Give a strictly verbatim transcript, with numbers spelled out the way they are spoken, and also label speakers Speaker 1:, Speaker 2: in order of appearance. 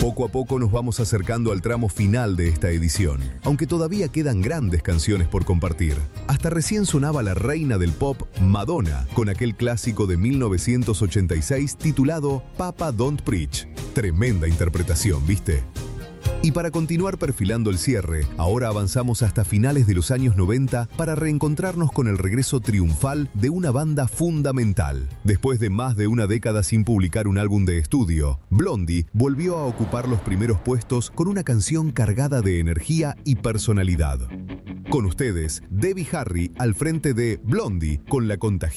Speaker 1: Poco a poco nos vamos acercando al tramo final de esta edición, aunque todavía quedan grandes canciones por compartir. Hasta recién sonaba la reina del pop, Madonna, con aquel clásico de mil novecientos ochenta y seis titulado Papa Don't Preach. Tremenda interpretación, ¿viste? Y para continuar perfilando el cierre, ahora avanzamos hasta finales de los años noventa para reencontrarnos con el regreso triunfal de una banda fundamental. Después de más de una década sin publicar un álbum de estudio, Blondie volvió a ocupar los primeros puestos con una canción cargada de energía y personalidad. Con ustedes, Debbie Harry al frente de Blondie con la contagiante